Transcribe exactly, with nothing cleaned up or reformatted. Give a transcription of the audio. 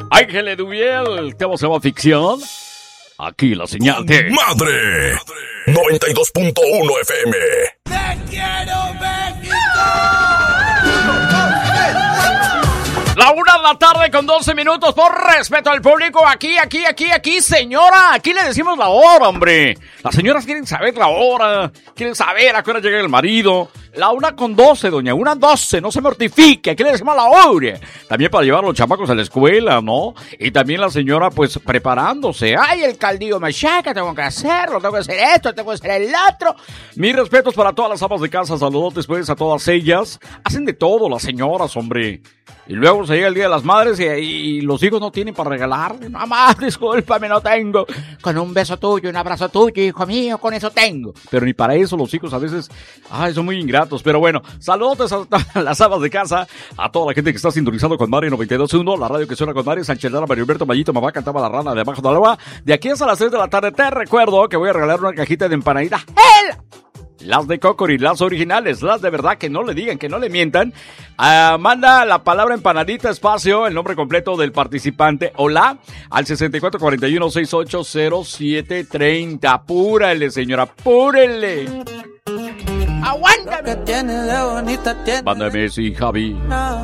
Ángel Dubiel, ¿cómo se llama ficción? Aquí la señal de... ¡Madre! noventa y dos punto uno F M. ¡Te quiero, México! La una de la tarde con doce minutos, por respeto al público, aquí, aquí, aquí, aquí, señora, aquí le decimos la hora, hombre. Las señoras quieren saber la hora, quieren saber a qué hora llega el marido. La una con doce, doña, una doce, no se mortifique, aquí le decimos la hora. También para llevar a los chamacos a la escuela, ¿no? Y también la señora, pues, preparándose. Ay, el caldillo machaca, tengo que hacerlo, tengo que hacer esto, tengo que hacer el otro. Mis respetos para todas las amas de casa, saludotes, pues, a todas ellas. Hacen de todo las señoras, hombre. Y luego se llega el Día de las Madres y, y los hijos no tienen para regalarle. Mamá, discúlpame, no tengo. Con un beso tuyo, un abrazo tuyo, hijo mío, con eso tengo. Pero ni para eso los hijos a veces, ay, son muy ingratos. Pero bueno, saludos a las amas de casa, a toda la gente que está sintonizando con Mari noventa y dos punto uno, la radio que suena con Mari, Sánchez Lara, Mario Alberto, Mayito, mamá cantaba la rana de abajo del agua. De aquí hasta las tres de la tarde te recuerdo que voy a regalar una cajita de empanaditas. ¡El! Las de Cocori, las originales, las de verdad, que no le digan, que no le mientan. Uh, manda la palabra empanadita, espacio, el nombre completo del participante, hola, al sesenta y cuatro cuarenta y uno sesenta y ocho cero siete treinta. Apúrale, señora, apúrele. Aguántame. Que tiene de bonita, tiene. Mándame, sí, Javi.